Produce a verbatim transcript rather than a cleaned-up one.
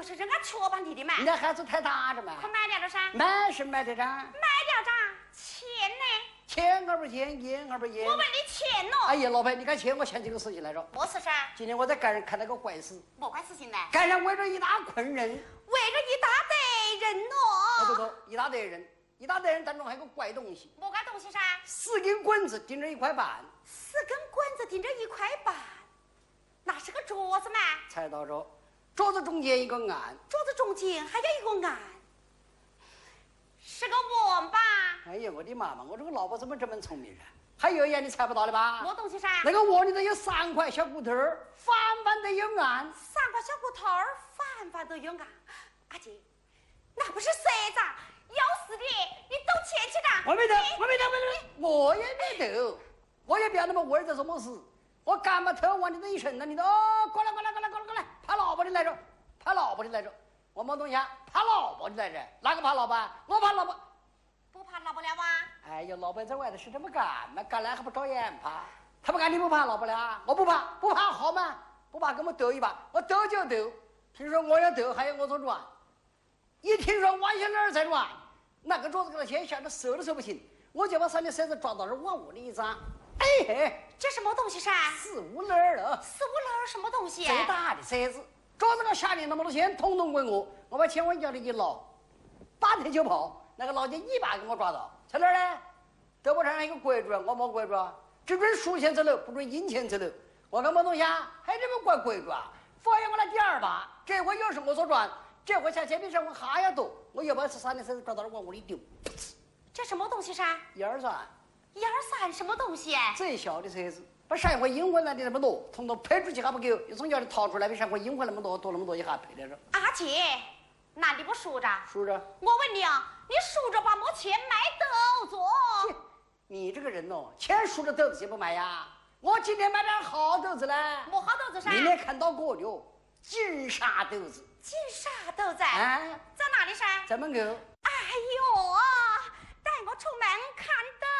就是人家确把你的买。 你那孩子太大着嘛？ 可买掉了噻？ 买是买的噻。 买掉咋？钱呢？ 钱而不钱，烟而不烟。 我问你钱咯。 哎呀，老板，你看钱我想起个事情来着。 么事噻？ 今天我在街上看到个怪事。 么怪事情呢？ 街上围着一大群人。 围着一大堆人咯。 哦，对对，一大堆人，一大堆人当中还有个怪东西。 么怪东西噻？ 四根棍子顶着一块板。 四根棍子顶着一块板，那是个桌子嘛？ 猜到着，桌子中间一个案， 桌子中间还有一个案，是个碗吧？ 哎呀，我的妈妈，我这个老婆怎么这么聪明啊？还有一样你猜不到的吧？ 么东西噻？ 那个碗里头有三块小骨头儿，泛泛的有案。 三块小骨头儿，泛泛的有案。阿姐，那不是蛇子？要死的！你抖钱去的？ 我没得，我没得，我没得，我也没得，我也不要那么味在做么事。我干嘛偷往你这一伸，那你都哦，过来过来过来过来过来，怕老婆的来着，怕老婆的来着。我没东西啊，怕老婆的来着。哪个怕老婆？我怕老婆。 不怕老婆了哇？ 哎呀，老婆在外头是这么干嘛？干来还不照眼怕？他不干你不怕老婆了？我不怕，不怕好嘛？不怕跟我斗一把，我斗就斗。听说我要斗，还要我做转。一听说王小二在转，那个桌子给他先吓得手都手不清，我就把上面骰子抓到那儿往屋里一扎。哎嘿， 这什么东西噻？ 四五轮了， 四五轮什么东西？ 最大的骰子，桌子上下面那么多钱，统统归我。我把钱往腰里一捞，八抬就跑。那个老姐一把给我抓到，在哪儿呢？胳膊上一个规矩，我没规矩，只准输钱走路，不准赢钱走路。我跟没东西啊，还这么怪规矩啊？发现我那第二把，这回又是我所转，这回下铅笔上我还要躲，我又把这三的骰子抓到了往屋里丢。 这什么东西噻？ 一二三， 一二三什么东西？ 最小的骰子，把上回赢回来的那么多，统统赔出去还不够，又从家里掏出来，比上回赢回来那么多，多那么多也还赔来着。 阿姐。那你不数着？ 数着。 我问你啊，你数着把没钱买豆子？ 你这个人哦，钱数着豆子谁不买呀？我今天买点好豆子嘞。 么好豆子噻？ 明天看到过的哦，金沙豆子。 金沙豆子？ 啊， 在哪里噻？ 在门口。